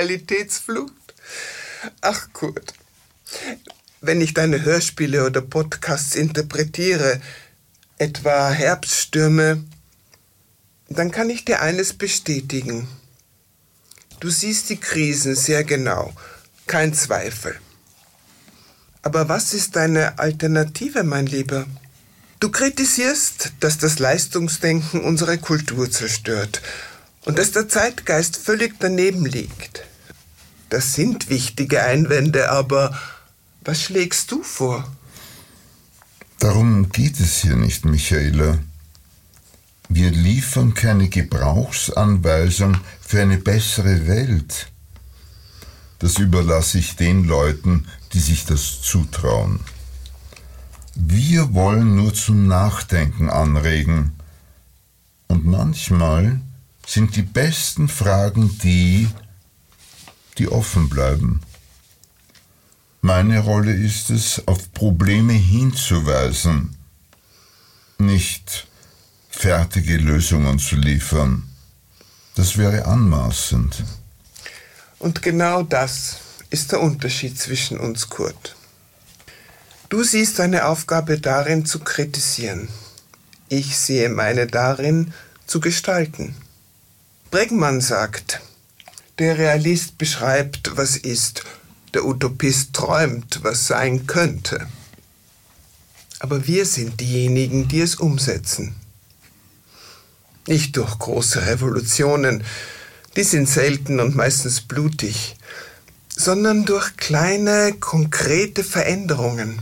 Realitätsflucht? Ach Kurt, wenn ich deine Hörspiele oder Podcasts interpretiere, etwa Herbststürme, dann kann ich dir eines bestätigen. Du siehst die Krisen sehr genau, kein Zweifel. Aber was ist deine Alternative, mein Lieber? Du kritisierst, dass das Leistungsdenken unsere Kultur zerstört und dass der Zeitgeist völlig daneben liegt. Das sind wichtige Einwände, aber was schlägst du vor? Darum geht es hier nicht, Michaela. Wir liefern keine Gebrauchsanweisung für eine bessere Welt. Das überlasse ich den Leuten, die sich das zutrauen. Wir wollen nur zum Nachdenken anregen. Und manchmal sind die besten Fragen die offen bleiben. Meine Rolle ist es, auf Probleme hinzuweisen, nicht fertige Lösungen zu liefern. Das wäre anmaßend. Und genau das ist der Unterschied zwischen uns, Kurt. Du siehst deine Aufgabe darin, zu kritisieren. Ich sehe meine darin, zu gestalten. Bregmann sagt, der Realist beschreibt, was ist, der Utopist träumt, was sein könnte. Aber wir sind diejenigen, die es umsetzen. Nicht durch große Revolutionen, die sind selten und meistens blutig, sondern durch kleine, konkrete Veränderungen.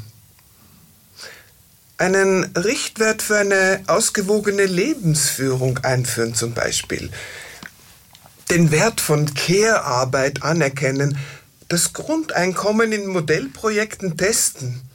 Einen Richtwert für eine ausgewogene Lebensführung einführen zum Beispiel. Den Wert von Care-Arbeit anerkennen, das Grundeinkommen in Modellprojekten testen,